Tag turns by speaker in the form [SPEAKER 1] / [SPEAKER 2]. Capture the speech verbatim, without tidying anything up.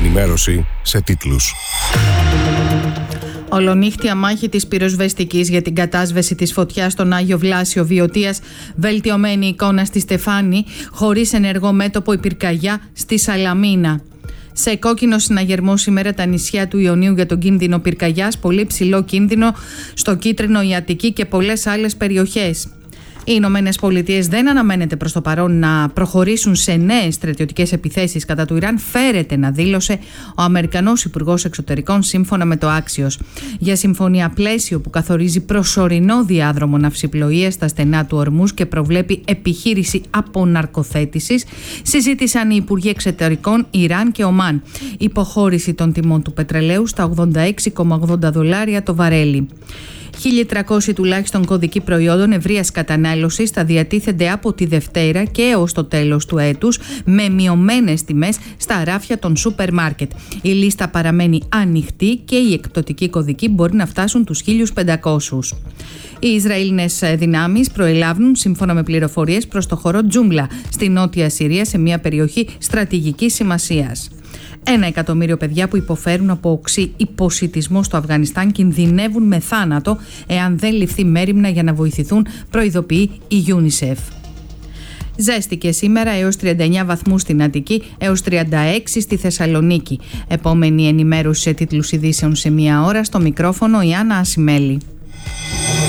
[SPEAKER 1] ενημέρωση σε τίτλους.
[SPEAKER 2] Ολονύχτια μάχη της πυροσβεστικής για την κατάσβεση της φωτιάς στον Άγιο Βλάσιο Βιωτίας, βελτιωμένη εικόνα στη Στεφάνη, χωρίς ενεργό μέτωπο η πυρκαγιά στη Σαλαμίνα. Σε κόκκινο συναγερμό σήμερα τα νησιά του Ιωνίου για τον κίνδυνο πυρκαγιάς, πολύ ψηλό κίνδυνο στο κίτρινο η Αττική και πολλές άλλες περιοχές. Οι Ηνωμένες Πολιτείες δεν αναμένεται προς το παρόν να προχωρήσουν σε νέες στρατιωτικές επιθέσεις κατά του Ιράν, φέρεται να δήλωσε ο Αμερικανός Υπουργός Εξωτερικών σύμφωνα με το Axios. Για συμφωνία πλαίσιο που καθορίζει προσωρινό διάδρομο ναυσιπλοείας στα στενά του Ορμούς και προβλέπει επιχείρηση αποναρκοθέτησης, συζήτησαν οι Υπουργοί Εξωτερικών Ιράν και Ομάν. Υποχώρηση των τιμών του πετρελαίου στα ογδόντα έξι κόμμα ογδόντα δολάρια το βαρέλι. χίλια τριακόσια τουλάχιστον κωδικοί προϊόντων ευρείας κατανάλωσης θα διατίθενται από τη Δευτέρα και έως το τέλος του έτους με μειωμένες τιμές στα ράφια των σούπερ μάρκετ. Η λίστα παραμένει ανοιχτή και οι εκπτωτικοί κωδικοί μπορεί να φτάσουν τους χίλιους πεντακόσιους. Οι Ισραηλινές δυνάμεις προελάβουν, σύμφωνα με πληροφορίες, προς το χώρο Τζούμλα στη Νότια Συρία, σε μια περιοχή στρατηγικής σημασίας. Ένα εκατομμύριο παιδιά που υποφέρουν από οξύ υποσιτισμό στο Αφγανιστάν κινδυνεύουν με θάνατο εάν δεν ληφθεί μέριμνα για να βοηθηθούν, προειδοποιεί η UNICEF. Ζέστηκε σήμερα έως τριάντα εννέα βαθμούς στην Αττική, έως τριάντα έξι στη Θεσσαλονίκη. Επόμενη ενημέρωση σε τίτλους ειδήσεων σε μία ώρα, στο μικρόφωνο η Άννα Ασημέλη.